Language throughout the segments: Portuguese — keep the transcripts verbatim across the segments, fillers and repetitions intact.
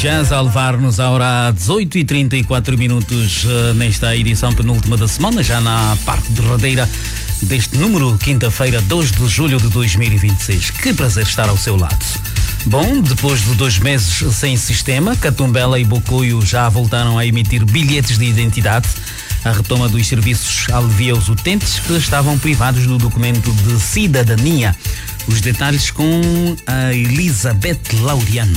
Já a levar-nos à hora dezoito e trinta e quatro minutos uh, nesta edição penúltima da semana, já na parte derradeira deste número, quinta-feira, dois de julho de dois mil e vinte e seis. Que prazer estar ao seu lado. Bom, depois de dois meses sem sistema, Catumbela e Bocoio já voltaram a emitir bilhetes de identidade. A retoma dos serviços alivia os utentes que estavam privados do documento de cidadania. Os detalhes com a Elizabeth Laureano.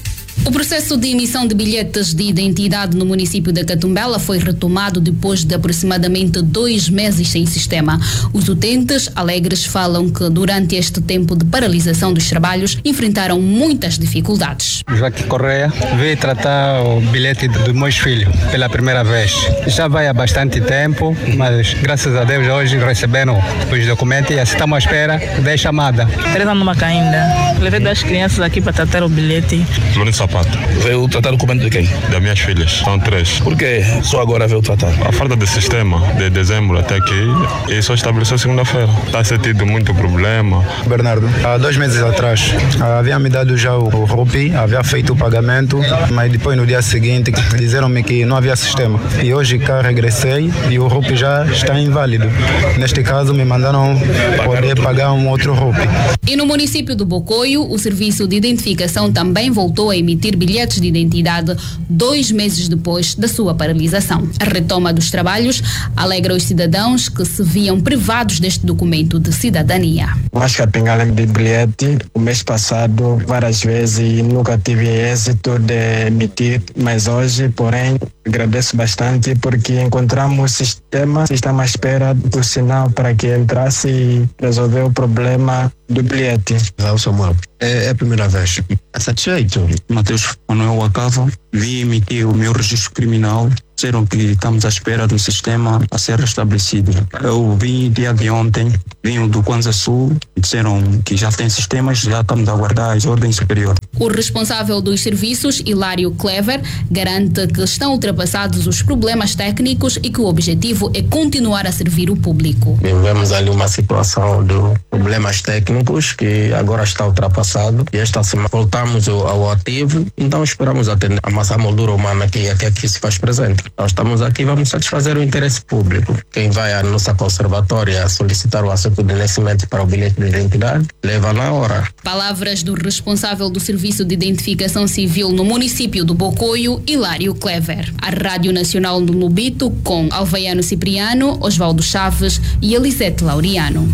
O processo de emissão de bilhetes de identidade no município de Catumbela foi retomado depois de aproximadamente dois meses sem sistema. Os utentes alegres falam que durante este tempo de paralisação dos trabalhos enfrentaram muitas dificuldades. Joaquim Correia veio tratar o bilhete dos meus filhos pela primeira vez. Já vai há bastante tempo, mas graças a Deus hoje receberam os documentos e estamos à espera da chamada. Três anos numa ainda. Levei duas crianças aqui para tratar o bilhete. Sapato. Veio tratar o documento de quem? Das minhas filhas, são três. Por que só agora veio tratar? A falta de sistema, de dezembro até aqui, e só estabeleceu segunda-feira. Está a ser tido muito problema. Bernardo, há dois meses atrás, havia me dado já o Rupi, havia feito o pagamento, mas depois no dia seguinte disseram-me que não havia sistema. E hoje cá regressei e o Rupi já está inválido. Neste caso me mandaram poder pagar um outro Rupi. E no município do Bocoio, o serviço de identificação também voltou a emitir bilhetes de identidade dois meses depois da sua paralisação. A retoma dos trabalhos alegra os cidadãos que se viam privados deste documento de cidadania. Mas que pingalem de bilhete o mês passado várias vezes e nunca tive êxito de emitir, mas hoje, porém, agradeço bastante porque encontramos o sistema, sistema à espera do sinal para que entrasse e resolver o problema do bilhete. Samuel, é, é a primeira vez. É satisfeito? Mateus Manuel Acava, vim emitir o meu registro criminal. Disseram que estamos à espera do sistema a ser restabelecido. Eu vim dia de ontem, vim do Kwanza Sul, disseram que já tem sistemas, já estamos a aguardar as ordens superiores. O responsável dos serviços, Hilário Clever, garante que estão ultrapassados os problemas técnicos e que o objetivo é continuar a servir o público. Vivemos ali uma situação de problemas técnicos que agora está ultrapassado e esta semana voltamos ao, ao ativo, então esperamos atender a massa moldura humana que até aqui se faz presente. Nós estamos aqui, vamos satisfazer o interesse público. Quem vai à nossa conservatória solicitar o assunto de nascimento para o bilhete de identidade, leva na hora. Palavras do responsável do Serviço de Identificação Civil no município do Bocoio, Hilário Clever. A Rádio Nacional do Lubito, com Alveiano Cipriano, Osvaldo Chaves e Elisete Laureano.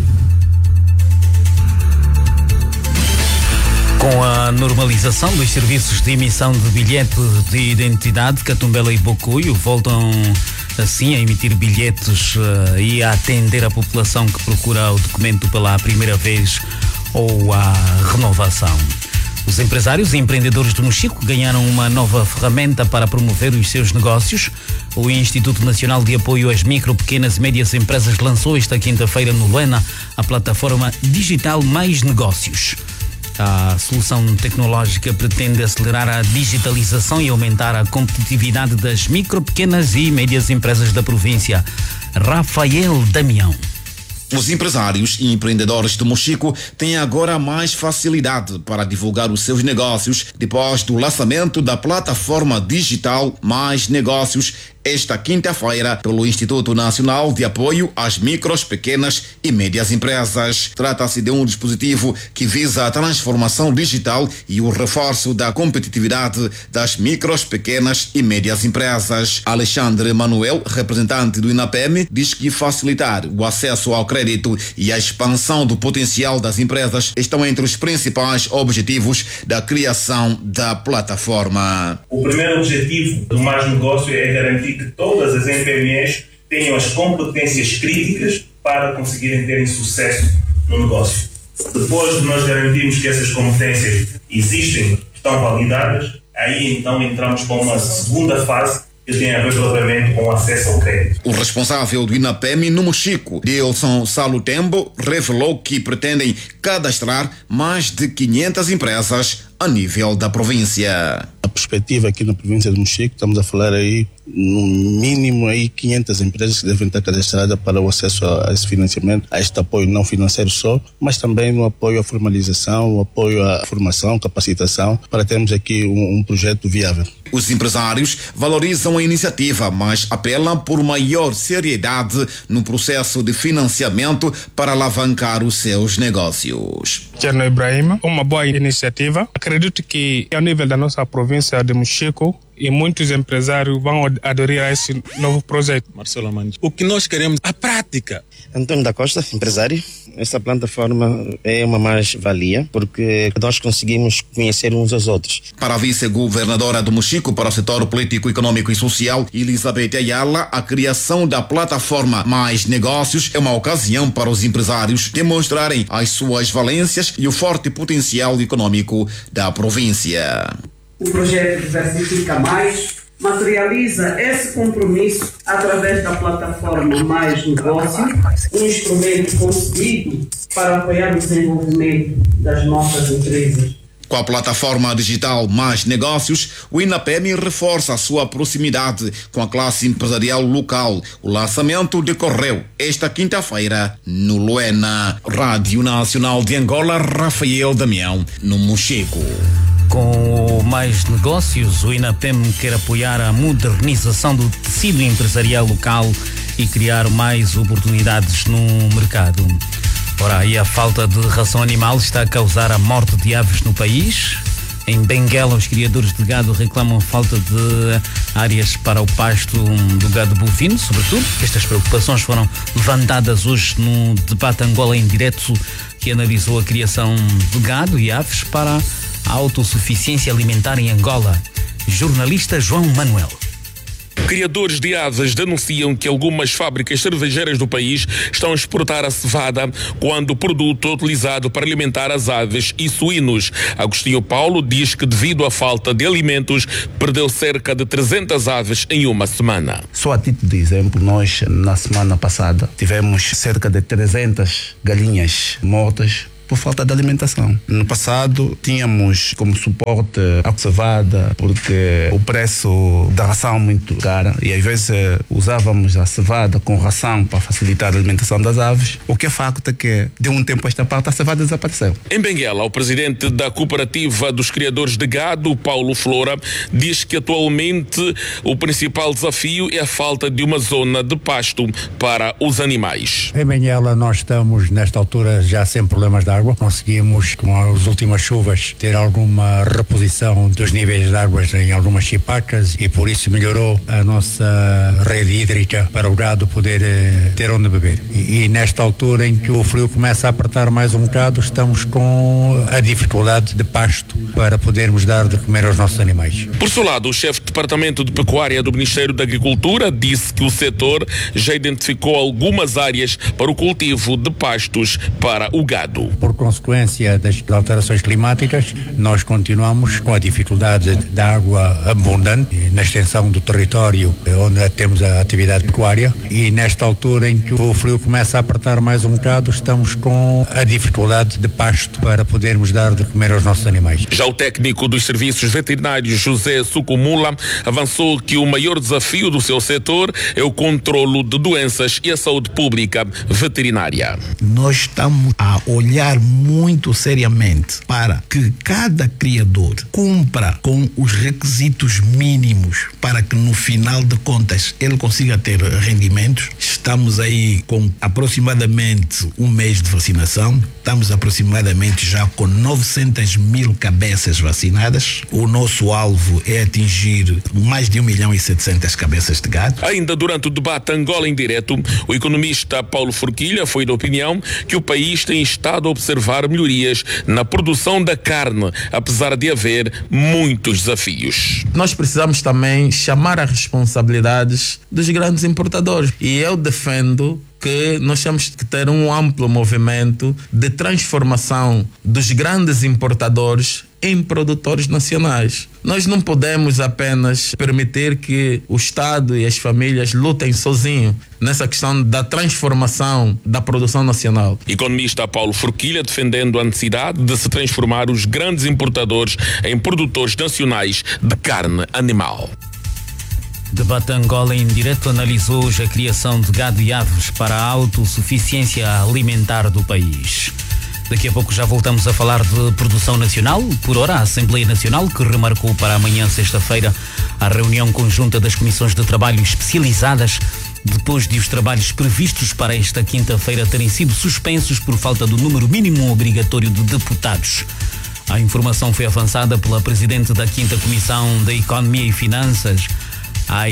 Com a normalização dos serviços de emissão de bilhete de identidade, Catumbela e Bocoio voltam assim a emitir bilhetes uh, e a atender a população que procura o documento pela primeira vez ou a renovação. Os empresários e empreendedores do Mochico ganharam uma nova ferramenta para promover os seus negócios. O Instituto Nacional de Apoio às Micro, Pequenas e Médias Empresas lançou esta quinta-feira no Luena a plataforma digital Mais Negócios. A solução tecnológica pretende acelerar a digitalização e aumentar a competitividade das micro, pequenas e médias empresas da província. Rafael Damião. Os empresários e empreendedores do Mochico têm agora mais facilidade para divulgar os seus negócios depois do lançamento da plataforma digital Mais Negócios esta quinta-feira pelo Instituto Nacional de Apoio às Micros, Pequenas e Médias Empresas. Trata-se de um dispositivo que visa a transformação digital e o reforço da competitividade das micros, pequenas e médias empresas. Alexandre Manuel, representante do INAPEM, diz que facilitar o acesso ao crédito e a expansão do potencial das empresas estão entre os principais objetivos da criação da plataforma. O primeiro objetivo do Mais Negócio é garantir que todas as M P M Es tenham as competências críticas para conseguirem terem sucesso no negócio. Depois de nós garantirmos que essas competências existem, estão validadas, aí então entramos para uma segunda fase que tem a ver propriamente com o acesso ao crédito. O responsável do INAPEM no Mochico, Dilson Salutembo, revelou que pretendem cadastrar mais de quinhentas empresas a nível da província. A perspectiva aqui na província do Mochico, estamos a falar aí no mínimo aí quinhentas empresas que devem estar cadastradas para o acesso a, a esse financiamento, a este apoio não financeiro só, mas também no apoio à formalização, o apoio à formação, capacitação, para termos aqui um, um projeto viável. Os empresários valorizam a iniciativa, mas apelam por maior seriedade no processo de financiamento para alavancar os seus negócios. Cherno Ibrahim, uma boa iniciativa. Acredito que ao nível da nossa província de Mochico, e muitos empresários vão aderir a esse novo projeto. Marcelo Amandes, o que nós queremos, a prática. Antônio da Costa, empresário. Essa plataforma é uma mais-valia porque nós conseguimos conhecer uns aos outros. Para a vice-governadora do Mochico para o setor político, econômico e social, Elizabeth Ayala, a criação da plataforma Mais Negócios é uma ocasião para os empresários demonstrarem as suas valências e o forte potencial econômico da província. O projeto Diversifica Mais materializa esse compromisso através da plataforma Mais Negócio, um instrumento concebido para apoiar o desenvolvimento das nossas empresas. Com a plataforma digital Mais Negócios, o INAPEM reforça a sua proximidade com a classe empresarial local. O lançamento decorreu esta quinta-feira no Luena. Rádio Nacional de Angola, Rafael Damião, no Mochico. Com o Mais Negócios, o INAPEM quer apoiar a modernização do tecido empresarial local e criar mais oportunidades no mercado. Ora, aí a falta de ração animal está a causar a morte de aves no país. Em Benguela, os criadores de gado reclamam falta de áreas para o pasto do gado bovino, sobretudo. Estas preocupações foram levantadas hoje no debate Angola em direto, que analisou a criação de gado e aves para a autossuficiência alimentar em Angola. Jornalista João Manuel. Criadores de aves denunciam que algumas fábricas cervejeiras do país estão a exportar a cevada quando o produto é utilizado para alimentar as aves e suínos. Agostinho Paulo diz que devido à falta de alimentos perdeu cerca de trezentas aves em uma semana. Só a título de exemplo, nós na semana passada tivemos cerca de trezentas galinhas mortas por falta de alimentação. No passado tínhamos como suporte a cevada porque o preço da ração é muito cara e às vezes usávamos a cevada com ração para facilitar a alimentação das aves. O que é facto é que de um tempo a esta parte a cevada desapareceu. Em Benguela, o presidente da cooperativa dos criadores de gado, Paulo Flora, diz que atualmente o principal desafio é a falta de uma zona de pasto para os animais. Em Benguela nós estamos nesta altura já sem problemas de água. Conseguimos, com as últimas chuvas, ter alguma reposição dos níveis de águas em algumas chipacas e por isso melhorou a nossa rede hídrica para o gado poder eh, ter onde beber. E, e nesta altura em que o frio começa a apertar mais um bocado, estamos com a dificuldade de pasto para podermos dar de comer aos nossos animais. Por seu lado, o chefe de Departamento de Pecuária do Ministério da Agricultura disse que o setor já identificou algumas áreas para o cultivo de pastos para o gado. Por consequência das alterações climáticas, nós continuamos com a dificuldade da água abundante na extensão do território onde temos a atividade pecuária e nesta altura em que o frio começa a apertar mais um bocado, estamos com a dificuldade de pasto para podermos dar de comer aos nossos animais. Já o técnico dos serviços veterinários José Sucumula avançou que o maior desafio do seu setor é o controlo de doenças e a saúde pública veterinária. Nós estamos a olhar muito seriamente para que cada criador cumpra com os requisitos mínimos para que no final de contas ele consiga ter rendimentos. Estamos aí com aproximadamente um mês de vacinação, estamos aproximadamente já com novecentas mil cabeças vacinadas. O nosso alvo é atingir mais de um milhão e setecentas cabeças de gado. Ainda durante o debate Angola em direto, o economista Paulo Forquilha foi da opinião que o país tem estado a observar melhorias na produção da carne, apesar de haver muitos desafios. Nós precisamos também chamar as responsabilidades dos grandes importadores e eu defendo que nós temos que ter um amplo movimento de transformação dos grandes importadores em produtores nacionais. Nós não podemos apenas permitir que o Estado e as famílias lutem sozinhos nessa questão da transformação da produção nacional. Economista Paulo Forquilha defendendo a necessidade de se transformar os grandes importadores em produtores nacionais de carne animal. Debate Angola em direto analisou hoje a criação de gado e aves para a autossuficiência alimentar do país. Daqui a pouco já voltamos a falar de produção nacional. Por hora, a Assembleia Nacional, que remarcou para amanhã, sexta-feira, a reunião conjunta das comissões de trabalho especializadas, depois de os trabalhos previstos para esta quinta-feira terem sido suspensos por falta do número mínimo obrigatório de deputados. A informação foi avançada pela Presidente da quinta Comissão da Economia e Finanças, a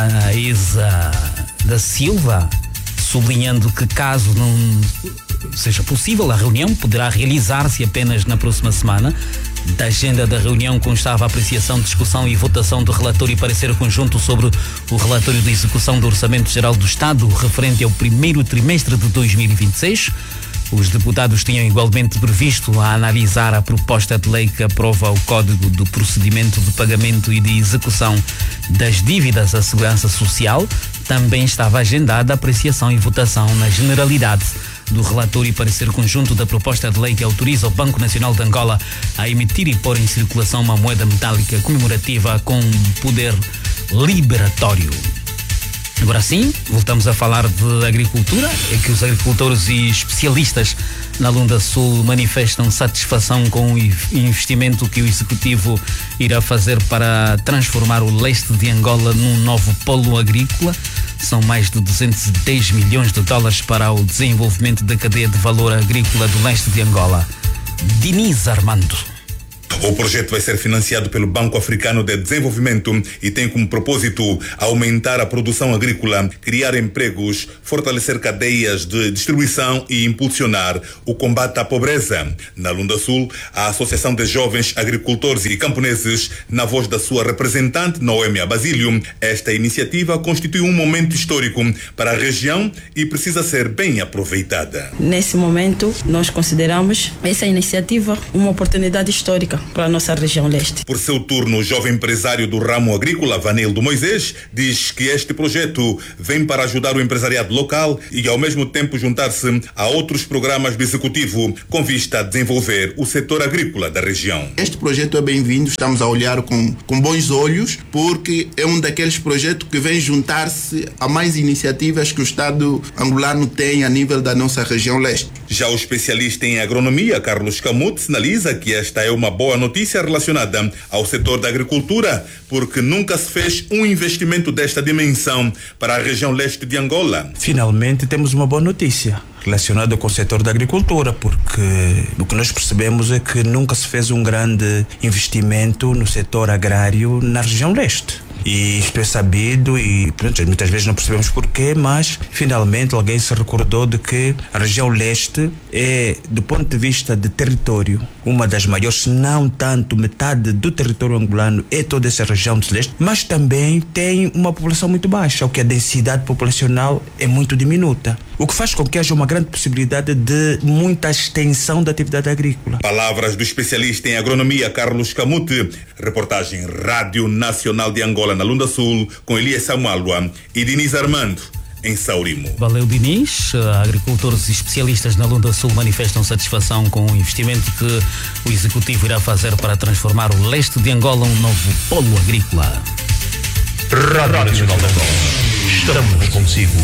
Isa da Silva, sublinhando que caso não seja possível, a reunião poderá realizar-se apenas na próxima semana. Da agenda da reunião constava a apreciação, discussão e votação do relatório e parecer conjunto sobre o relatório de execução do Orçamento Geral do Estado referente ao primeiro trimestre de dois mil e vinte e seis. Os deputados tinham igualmente previsto a analisar a proposta de lei que aprova o Código do Procedimento de Pagamento e de Execução das Dívidas à Segurança Social. Também estava agendada a apreciação e votação na generalidade do relatório e parecer conjunto da proposta de lei que autoriza o Banco Nacional de Angola a emitir e pôr em circulação uma moeda metálica comemorativa com poder liberatório. Agora sim, voltamos a falar de agricultura. É que os agricultores e especialistas na Lunda Sul manifestam satisfação com o investimento que o Executivo irá fazer para transformar o leste de Angola num novo polo agrícola. São mais de duzentos e dez milhões de dólares para o desenvolvimento da cadeia de valor agrícola do leste de Angola. Diniz Armando. O projeto vai ser financiado pelo Banco Africano de Desenvolvimento e tem como propósito aumentar a produção agrícola, criar empregos, fortalecer cadeias de distribuição e impulsionar o combate à pobreza. Na Lunda Sul, a Associação de Jovens Agricultores e Camponeses, na voz da sua representante, Noémia Basílio, esta iniciativa constitui um momento histórico para a região e precisa ser bem aproveitada. Nesse momento, nós consideramos essa iniciativa uma oportunidade histórica para a nossa região leste. Por seu turno, o jovem empresário do ramo agrícola, Vanildo Moisés, diz que este projeto vem para ajudar o empresariado local e, ao mesmo tempo, juntar-se a outros programas do Executivo com vista a desenvolver o setor agrícola da região. Este projeto é bem-vindo, estamos a olhar com, com bons olhos, porque é um daqueles projetos que vem juntar-se a mais iniciativas que o Estado angolano tem a nível da nossa região leste. Já o especialista em agronomia, Carlos Camute, sinaliza que esta é uma boa notícia relacionada ao setor da agricultura, porque nunca se fez um investimento desta dimensão para a região leste de Angola. Finalmente temos uma boa notícia relacionada com o setor da agricultura, porque o que nós percebemos é que nunca se fez um grande investimento no setor agrário na região leste. E isto é sabido e pronto, muitas vezes não percebemos porquê, mas finalmente alguém se recordou de que a região leste é, do ponto de vista de território, uma das maiores, se não tanto metade do território angolano é toda essa região do leste, mas também tem uma população muito baixa, o que a densidade populacional é muito diminuta, o que faz com que haja uma grande possibilidade de muita extensão da atividade agrícola. Palavras do especialista em agronomia Carlos Camute. Reportagem Rádio Nacional de Angola na Lunda Sul, com Elias Samualua e Diniz Armando, em Saurimo. Valeu, Diniz. Agricultores e especialistas na Lunda Sul manifestam satisfação com o investimento que o Executivo irá fazer para transformar o leste de Angola um novo polo agrícola. Rádio Nacional de Angola. Estamos consigo.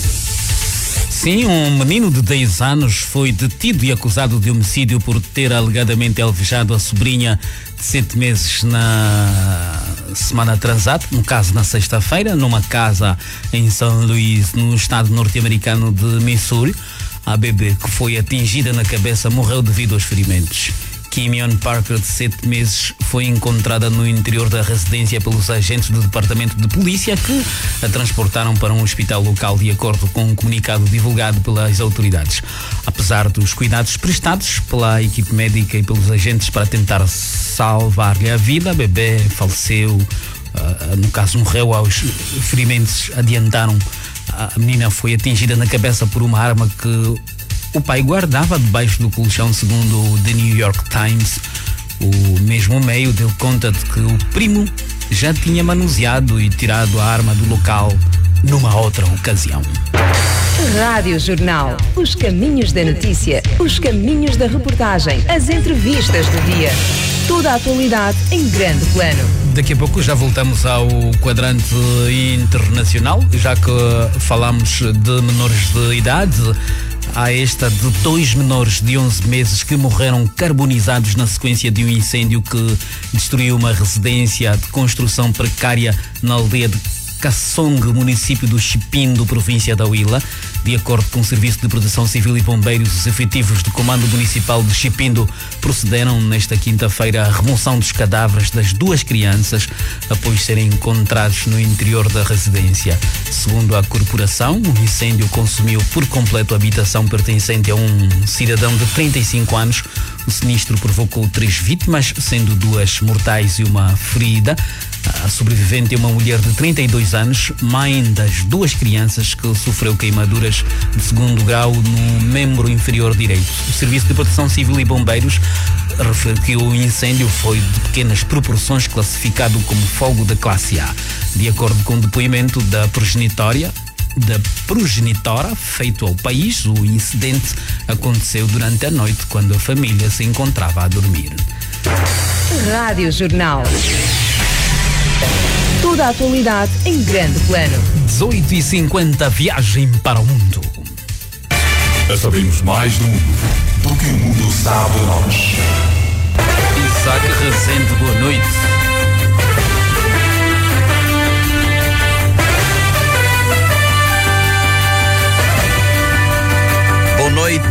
Sim, um menino de dez anos foi detido e acusado de homicídio por ter alegadamente alvejado a sobrinha de sete meses na semana atrasada, no caso na sexta-feira, numa casa em São Luís, no estado norte-americano de Missouri. A bebê que foi atingida na cabeça morreu devido aos ferimentos. Kimion Parker, de sete meses, foi encontrada no interior da residência pelos agentes do Departamento de Polícia que a transportaram para um hospital local de acordo com um comunicado divulgado pelas autoridades. Apesar dos cuidados prestados pela equipe médica e pelos agentes para tentar salvar-lhe a vida, a bebê faleceu, uh, no caso morreu aos ferimentos adiantaram. A menina foi atingida na cabeça por uma arma que o pai guardava debaixo do colchão, segundo o The New York Times. O mesmo meio deu conta de que o primo já tinha manuseado e tirado a arma do local numa outra ocasião. Rádio Jornal. Os caminhos da notícia, os caminhos da reportagem, as entrevistas do dia. Toda a atualidade em grande plano. Daqui a pouco já voltamos ao quadrante internacional, já que falamos de menores de idade. Há esta de dois menores de onze meses que morreram carbonizados na sequência de um incêndio que destruiu uma residência de construção precária na aldeia de Kassong, município do Chipindo, província da Huila. De acordo com o Serviço de Proteção Civil e Bombeiros, os efetivos do Comando Municipal de Chipindo procederam nesta quinta-feira à remoção dos cadáveres das duas crianças após serem encontrados no interior da residência. Segundo a corporação, o incêndio consumiu por completo a habitação pertencente a um cidadão de trinta e cinco anos. O sinistro provocou três vítimas, sendo duas mortais e uma ferida. A sobrevivente é uma mulher de trinta e dois anos, mãe das duas crianças, que sofreu queimaduras de segundo grau no membro inferior direito. O Serviço de Proteção Civil e Bombeiros refere que o incêndio foi de pequenas proporções, classificado como fogo da classe A. De acordo com o depoimento da progenitória, da progenitora feito ao país, o incidente aconteceu durante a noite, quando a família se encontrava a dormir. Rádio Jornal. Toda a atualidade em grande plano. dezoito e cinquenta, viagem para o mundo. Sabemos mais do mundo do que o mundo sabe de nós. Isaac Rezende, boa noite. Boa noite.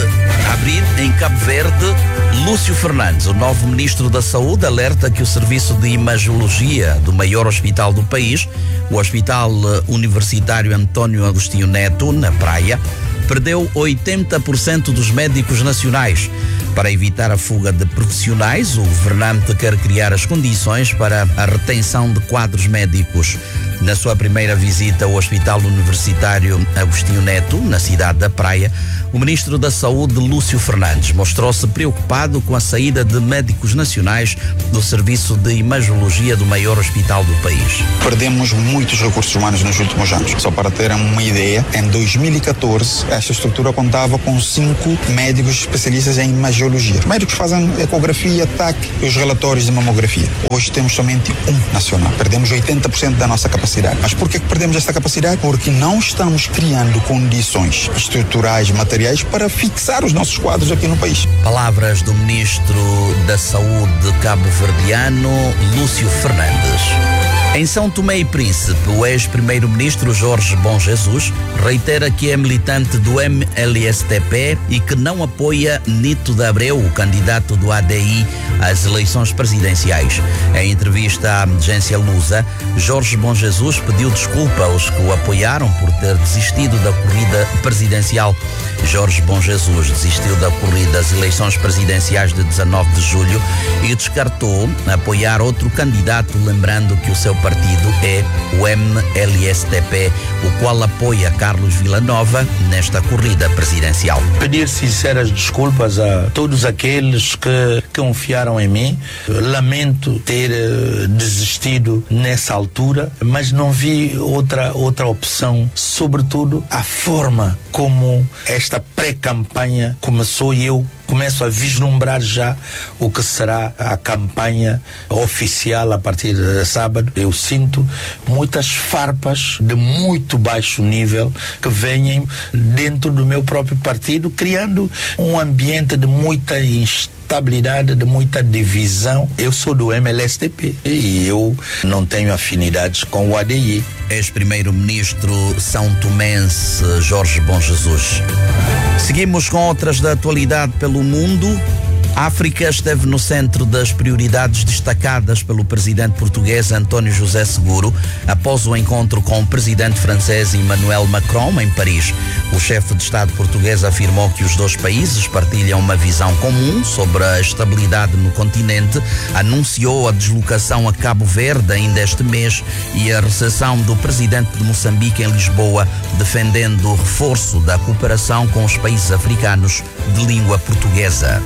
Abrir em Cabo Verde, Lúcio Fernandes, o novo ministro da Saúde, alerta que o serviço de imagiologia do maior hospital do país, o Hospital Universitário António Agostinho Neto, na Praia, perdeu oitenta por cento dos médicos nacionais. Para evitar a fuga de profissionais, o governante quer criar as condições para a retenção de quadros médicos. Na sua primeira visita ao Hospital Universitário Agostinho Neto, na cidade da Praia, o ministro da Saúde, Lúcio Fernandes, mostrou-se preocupado com a saída de médicos nacionais do serviço de imagiologia do maior hospital do país. Perdemos muitos recursos humanos nos últimos anos. Só para terem uma ideia, em dois mil e catorze, esta estrutura contava com cinco médicos especialistas em imagiologia. Os médicos fazem ecografia, T A C e os relatórios de mamografia. Hoje temos somente um nacional. Perdemos oitenta por cento da nossa capacidade. Mas por que perdemos esta capacidade? Porque não estamos criando condições estruturais, materiais para fixar os nossos quadros aqui no país. Palavras do ministro da Saúde cabo-verdiano, Lúcio Fernandes. Em São Tomé e Príncipe, o ex-primeiro-ministro Jorge Bom Jesus reitera que é militante do M L S T P e que não apoia Nito de Abreu, o candidato do A D I às eleições presidenciais. Em entrevista à agência Lusa, Jorge Bom Jesus pediu desculpa aos que o apoiaram por ter desistido da corrida presidencial. Jorge Bom Jesus desistiu da corrida às eleições presidenciais de dezanove de julho e descartou apoiar outro candidato, lembrando que o seu partido é o M L S T P, o qual apoia Carlos Villanova nesta corrida presidencial. Pedir sinceras desculpas a todos aqueles que confiaram em mim. Lamento ter uh, desistido nessa altura, mas não vi outra, outra opção, sobretudo a forma como esta pré-campanha começou e eu começo a vislumbrar já o que será a campanha oficial a partir de sábado. Eu sinto muitas farpas de muito baixo nível que vêm dentro do meu próprio partido, criando um ambiente de muita instabilidade, de muita divisão. Eu sou do M L S T P e eu não tenho afinidades com o A D I. Ex-primeiro-ministro são tomense Jorge Bom Jesus. Seguimos com outras da atualidade pelo mundo. A África esteve no centro das prioridades destacadas pelo presidente português António José Seguro após o encontro com o presidente francês Emmanuel Macron em Paris. O chefe de Estado português afirmou que os dois países partilham uma visão comum sobre a estabilidade no continente, anunciou a deslocação a Cabo Verde ainda este mês e a recepção do presidente de Moçambique em Lisboa, defendendo o reforço da cooperação com os países africanos de língua portuguesa.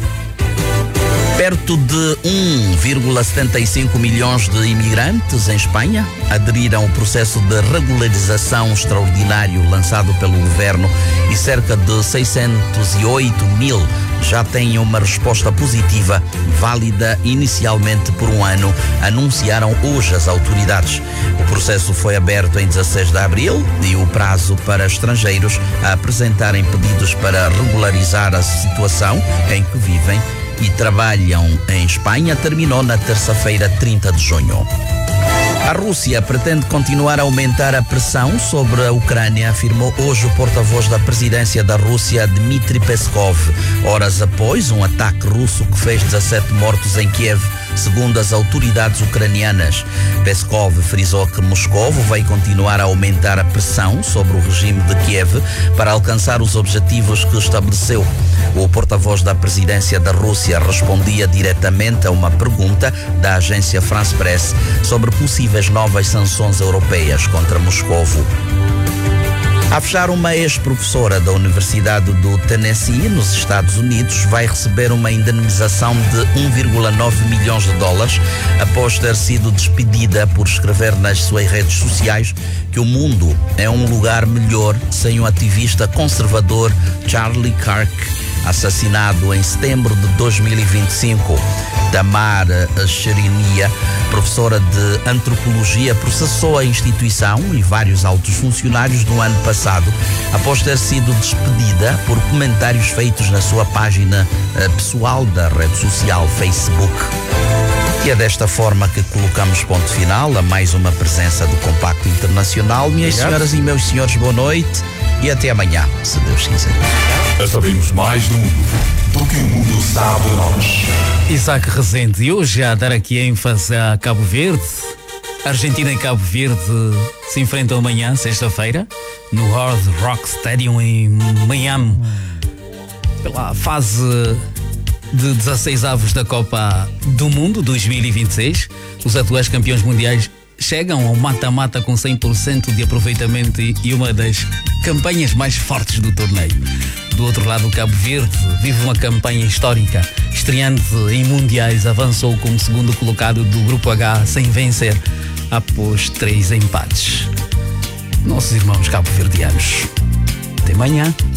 Perto de um vírgula setenta e cinco milhões de imigrantes em Espanha aderiram ao processo de regularização extraordinário lançado pelo governo e cerca de seiscentos e oito mil já têm uma resposta positiva, válida inicialmente por um ano, anunciaram hoje as autoridades. O processo foi aberto em dezasseis de abril e o prazo para estrangeiros a apresentarem pedidos para regularizar a situação em que vivem e trabalham em Espanha terminou na terça-feira, trinta de junho. A Rússia pretende continuar a aumentar a pressão sobre a Ucrânia, afirmou hoje o porta-voz da presidência da Rússia, Dmitry Peskov, horas após um ataque russo que fez dezassete mortos em Kiev, segundo as autoridades ucranianas. Peskov frisou que Moscou vai continuar a aumentar a pressão sobre o regime de Kiev para alcançar os objetivos que estabeleceu. O porta-voz da presidência da Rússia respondia diretamente a uma pergunta da agência France Press sobre possíveis novas sanções europeias contra Moscovo. A fechar, uma ex-professora da Universidade do Tennessee, nos Estados Unidos, vai receber uma indenização de um vírgula nove milhões de dólares após ter sido despedida por escrever nas suas redes sociais que o mundo é um lugar melhor sem o ativista conservador Charlie Kirk, assassinado em setembro de dois mil e vinte e cinco. Tamar Cherinia, professora de antropologia, processou a instituição e vários altos funcionários no ano passado após ter sido despedida por comentários feitos na sua página pessoal da rede social Facebook. E é desta forma que colocamos ponto final a mais uma presença do Compacto Internacional. Minhas Obrigado. senhoras e meus senhores, boa noite e até amanhã, se Deus quiser. Sabemos mais do mundo do que o mundo sabe de nós. Isaac Rezende, e hoje a dar aqui ênfase a Cabo Verde. Argentina e Cabo Verde se enfrentam amanhã, sexta-feira, no Hard Rock Stadium em Miami, pela fase de dezasseis avos da Copa do Mundo dois mil e vinte e seis. Os atuais campeões mundiais chegam ao mata-mata com cem por cento de aproveitamento e uma das campanhas mais fortes do torneio. Do outro lado, o Cabo Verde vive uma campanha histórica. Estreando em mundiais, avançou como segundo colocado do Grupo H sem vencer após três empates. Nossos irmãos cabo-verdianos. Até amanhã.